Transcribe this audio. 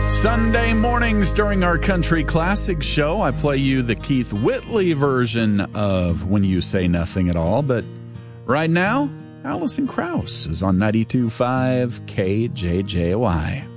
Sunday mornings during our Country Classics show, I play you the Keith Whitley version of When You Say Nothing at All. But right now, Alison Krauss is on 92.5 KJJY.